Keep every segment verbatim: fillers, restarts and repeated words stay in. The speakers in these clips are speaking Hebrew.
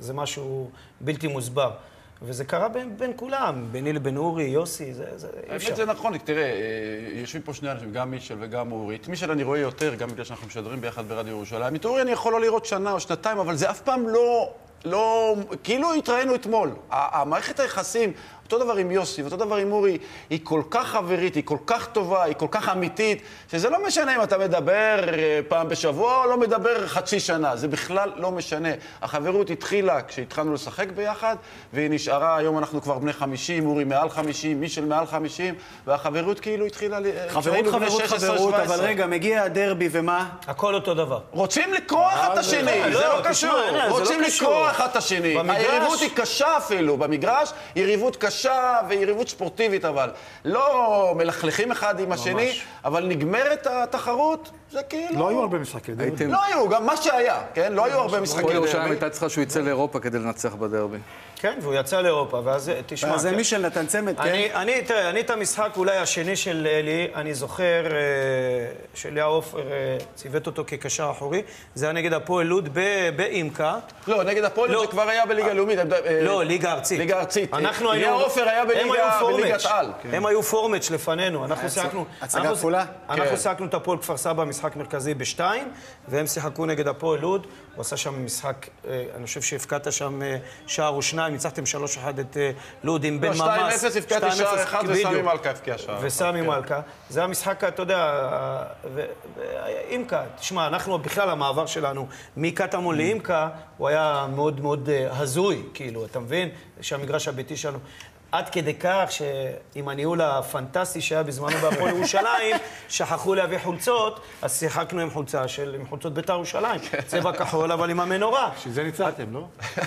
זה משהו בלתי מוסבר. וזה קרה בין, בין כולם, ביני לבין אורי, יוסי, זה, זה אי אפשר. האמת זה נכון, תראה, יושבים פה שני אנשים, גם מישל וגם אורי. את מישל אני רואה יותר, גם בגלל שאנחנו משדרים ביחד ברדיו ירושלים. את אורי אני יכול לא לראות שנה או שנתיים, אבל זה אף פעם לא, לא, כאילו התראינו אתמול. המערכת היחסים, אותו דבר עם יוסי, ואותו דבר עם אורי, היא כל כך חברית, היא כל כך טובה, היא כל כך אמיתית, שזה לא משנה אם אתה מדבר פעם בשבוע או לא מדבר חצי שנה, זה בכלל לא משנה. החברות התחילה כשהתחלנו לשחק ביחד, והיא נשארה, היום אנחנו כבר בני חמישים, אורי מעל חמישים, מישל מעל חמישים, והחברות כאילו התחילה... חברות, חברות, חברות, אבל רגע, מגיע הדרבי ומה? הכל אותו דבר. רוצים לקרוא אחד את השני, זה לא קשור. רוצים לקרוא אחד את השני. היריבות היא קשה אפילו, במגרש, יריבות קשה ויריבות ספורטיבית, אבל לא מלכלכים אחד עם השני, אבל נגמרת התחרות, זה כאילו... לא היו הרבה משחקי דרבי. לא היו, גם מה שהיה, כן? לא היו הרבה משחקי דרבי. ירושלים הייתה צריכה שהוא יצא לאירופה כדי לנצח בדרבי. כן, והוא יצא לאירופה, ואז תשמע... ואז מישל נתן צמד, כן? אני, תראה, אני את המשחק אולי השני של אלי, אני זוכר שליה עופר ציוות אותו כקשר אחורי, זה היה נגד הפועל לוד באימקה. לא, נגד הפועל לוד זה כבר היה בליגה לאומית. לא, ליגה ארצית. ליגה ארצית. ליה היינו... עופר היה בליגת על. הם היו פורמץ' לפנינו. אנחנו שיחקנו... הצגה כפולה? אנחנו שיחקנו את הפועל כפר סבא, משחק מרכזי בשתיים, והם שיחקו נגד הפועל לוד. הוא עשה שם משחק, אני חושב שהפקעת שם שער או שניים, ניצחתם שלוש אחד את לוד עם בן ממס. שתיים אפס הפקעתי שער אחד וסמי מלכה הפקיע שער. וסמי מלכה. זה המשחק, אתה יודע, אימקה. תשמע, אנחנו בכלל, המעבר שלנו מקטמון לאימקה, הוא היה מאוד מאוד הזוי, כאילו, אתה מבין? שהמגרש הביתי שלנו. עד כדי כך שעם הניהול הפנטסטי שהיה בזמנו בהפועל ירושלים, שכחו להביא חולצות, אז שיחקנו עם חולצה של, עם חולצות בית"ר ירושלים. צבע כחול, אבל עם המנורה. שזה ניצחתם, לא?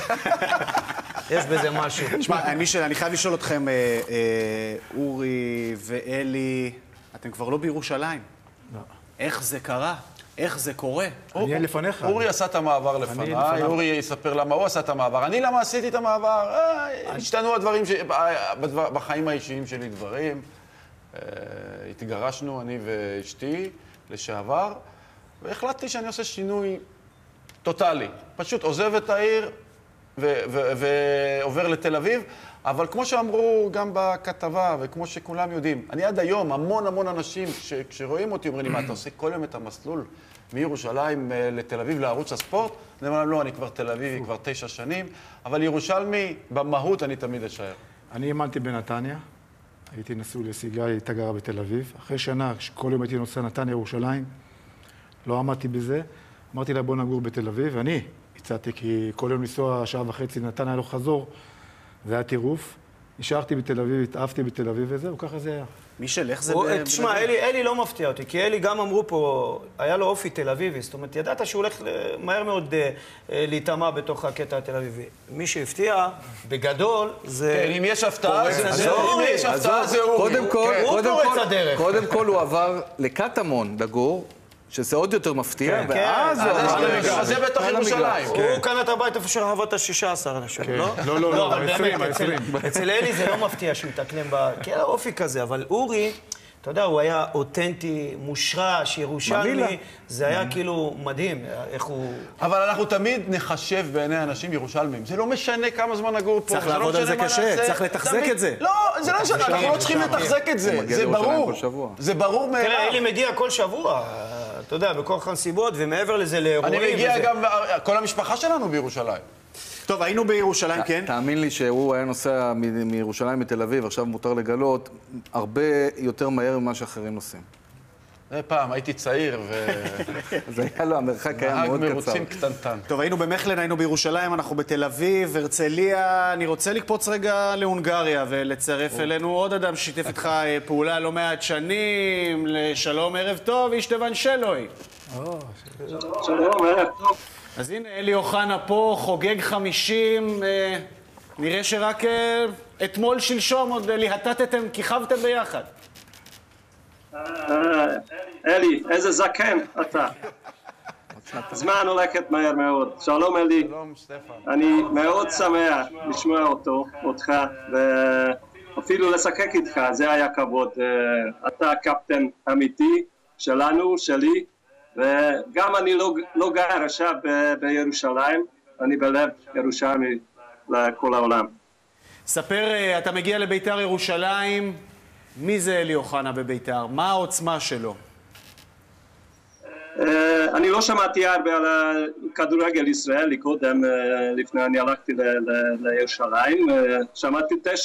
יש בזה משהו. תשמע, מישל, אני חייב לשאול אתכם, אורי ואלי, אתם כבר לא בירושלים. לא. איך זה קרה? איך זה קורה? אני אהיה לפניך. אורי עשה את המעבר לפניי, אורי יספר למה הוא עשה את המעבר. אני למה עשיתי את המעבר? השתנו הדברים, בחיים האישיים שלי דברים. התגרשנו, אני ואשתי, לשעבר, והחלטתי שאני עושה שינוי טוטלי. פשוט עוזב את העיר ועובר לתל אביב, אבל כמו שאמרו גם בכתבה, וכמו שכולם יודעים, אני עד היום, המון המון אנשים, כשרואים אותי, אומרים לי, מה, אתה עושה כל יום את המסלול מירושלים לתל אביב לערוץ הספורט? אני אומר להם, לא, אני כבר תל אביבי, כבר תשע שנים, אבל ירושלמי, במהות אני תמיד אשאר. אני האמנתי בנתניה, הייתי נשוי לסיגל, היא הייתה גרה בתל אביב. אחרי שנה, כל יום הייתי נוסע נתניה ירושלים, לא עמדתי בזה, אמרתי לה, בוא נגור בתל אביב, ואני הצעתי, כי כל יום לנסוע שעה וחצי נתניה לא חזור, זה היה טירוף. נשארתי בתל אביב, התאהבתי בתל אביב וזהו, ככה זה היה. מישל, איך זה... תשמע, אלי לא מפתיע אותי, כי אלי גם אמרו פה, היה לו אופי תל אביבי, זאת אומרת, ידעת שהוא הולך מהר מאוד להתאמה בתוך הקטע התל אביבי. מי שהפתיע, בגדול, זה... כן, אם יש הפתעה, זה אורי. אם יש הפתעה, זה אורי. קודם כל הוא עבר לקטמון, לגור, שזה עוד יותר מפתיע, ואז הוא עבר... זה בתוך ירושלים. הוא קנה את הבית איפה שרבת ה-שישה עשר אנשים, לא? לא, לא, לא, ה-עשרים, ה-עשרים. אצל אלי זה לא מפתיע שהוא יתאקלם ב... כי היה אופי כזה, אבל אורי, אתה יודע, הוא היה אותנטי, מושרש, ירושלמי, זה היה כאילו מדהים, איך הוא... אבל אנחנו תמיד נחשב בעיני אנשים ירושלמים. זה לא משנה כמה זמן נגור פה. צריך לעבוד על זה קשה, צריך לתחזק את זה. לא, זה לא משנה, אנחנו לא צריכים לתחזק את זה. זה ברור. זה ברור מאליו. תראה, אלי מגיע כל שבוע, אתה יודע, בכוח הנסיבות, ומעבר לזה לאירועים. אני מגיע גם, כל המשפחה שלנו בירושלים. טוב, היינו בירושלים, כן? תאמין לי שהוא היה נוסע מירושלים לתל אביב, עכשיו מותר לגלות, הרבה יותר מהר ממה שאחרים נוסעים. זה פעם, הייתי צעיר ו... זה היה לו, המרחק היה מאוד קצר. נהג מרוצים קטנטן. טוב, היינו במכלן, היינו בירושלים, אנחנו בתל אביב, הרצליה. אני רוצה לקפוץ רגע להונגריה ולצרף אלינו עוד אדם ששיתף איתך פעולה לא מעט שנים. לשלום, ערב טוב, אישטבן שלוי. שלום, ערב טוב. אז הנה, אלי אוחנה פה, חוגג חמישים, אה, נראה שרק אה, אתמול שלשום עוד ליהטטתם, כיכבתם ביחד. אה, אלי, איזה זקן אתה. זמן הולכת מהר מאוד. שלום אלי. שלום, סטפן. אני מאוד שמח לשמוע אותו, אותך, ואפילו לשחק איתך, זה היה כבוד. אתה קפטן אמיתי שלנו, שלי. וגם אני לא, לא גר עכשיו ב- בירושלים, אני בלב ירושלמי לכל העולם. ספר, אתה מגיע לביתר ירושלים, מי זה אלי אוחנה בביתר? מה העוצמה שלו? אני לא שמעתי הרבה על הכדורגל ישראלי קודם, לפני אני הלכתי לירושלים. שמעתי